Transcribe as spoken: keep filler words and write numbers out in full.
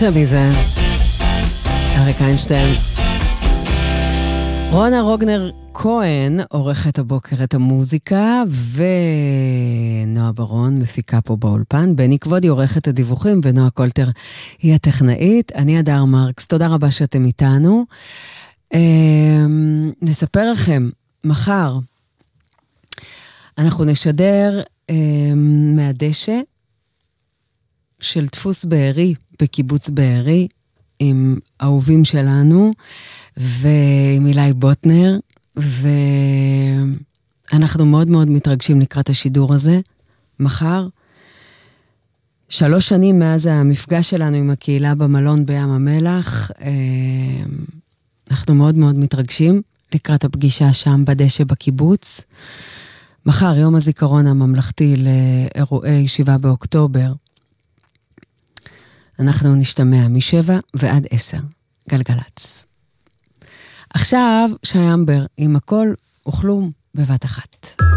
יוצא מזה. אריק איינשטיין. רונה רוגנר כהן עורכת הבוקר את המוזיקה, ונועה ברון מפיקה פה באולפן. בני כבודי עורכת הדיווחים, ונועה קולטר היא הטכנאית. אני אדר מרקס, תודה רבה שאתם איתנו. נספר לכם, מחר אנחנו נשדר מהדשא של דפוס בארי בקיבוץ בארי, עם אהובים שלנו, ועם אילי בוטנר, ואנחנו מאוד מאוד מתרגשים לקראת השידור הזה, מחר. שלוש שנים מאז המפגש שלנו עם הקהילה במלון בים המלח, אנחנו מאוד מאוד מתרגשים לקראת הפגישה שם בדשא בקיבוץ. מחר, יום הזיכרון הממלכתי לאירועי שבעה באוקטובר, אנחנו נשתמע משבע ועד עשר, גלגלץ. עכשיו, שי אמבר, עם הכל וכלום בבת אחת.